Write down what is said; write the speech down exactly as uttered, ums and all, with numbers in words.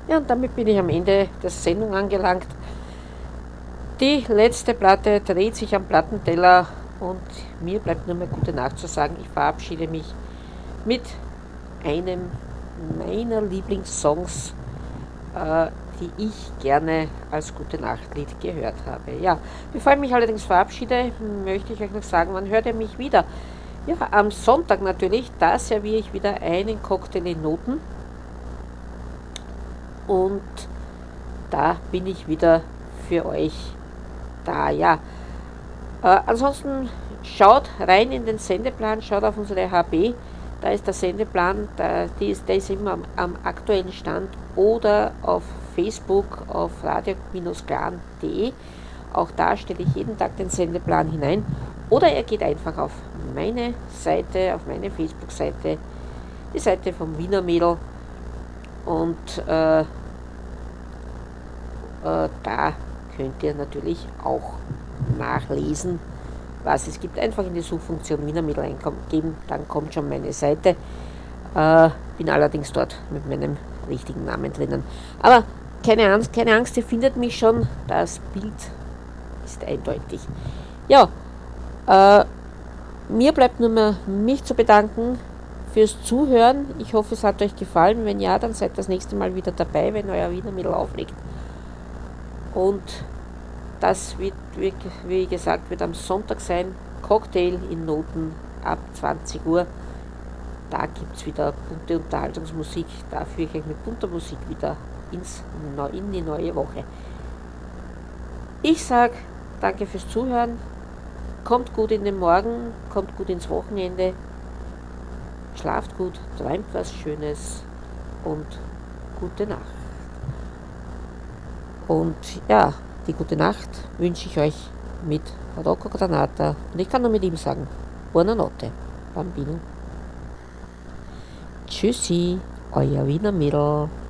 Ja, und damit bin ich am Ende der Sendung angelangt. Die letzte Platte dreht sich am Plattenteller und mir bleibt nur mehr gute Nacht zu sagen. Ich verabschiede mich mit einem meiner Lieblingssongs, äh, die ich gerne als Gute-Nacht-Lied gehört habe. Ja, bevor ich mich allerdings verabschiede, möchte ich euch noch sagen, wann hört ihr mich wieder? Ja, am Sonntag natürlich, da serviere ich wieder einen Cocktail in Noten und da bin ich wieder für euch da. Ja, äh, ansonsten schaut rein in den Sendeplan, schaut auf unsere H B, da ist der Sendeplan, da, die ist, der ist immer am, am aktuellen Stand, oder auf Facebook auf radio-clan punkt de. Auch da stelle ich jeden Tag den Sendeplan hinein. Oder ihr geht einfach auf meine Seite, auf meine Facebook-Seite, die Seite vom Wiener Mädel, und äh, äh, da könnt ihr natürlich auch nachlesen, was es gibt. Einfach in die Suchfunktion Wiener Mädel eingeben, dann kommt schon meine Seite. Äh, bin allerdings dort mit meinem richtigen Namen drinnen. Aber keine Angst, keine Angst, ihr findet mich schon. Das Bild ist eindeutig. Ja, äh, mir bleibt nur mehr mich zu bedanken fürs Zuhören. Ich hoffe, es hat euch gefallen. Wenn ja, dann seid das nächste Mal wieder dabei, wenn euer Wiener Mädel auflegt. Und das wird, wie gesagt, wird am Sonntag sein. Cocktail in Noten ab zwanzig Uhr. Da gibt es wieder bunte Unterhaltungsmusik. Da führe ich euch mit bunter Musik wieder ins, in die neue Woche. Ich sage danke fürs Zuhören. Kommt gut in den Morgen, kommt gut ins Wochenende. Schlaft gut, träumt was Schönes und gute Nacht. Und ja, die gute Nacht wünsche ich euch mit Rocco Granata. Und ich kann nur mit ihm sagen, Buonanotte, Bambino. Tschüssi, euer Wiener Mädel.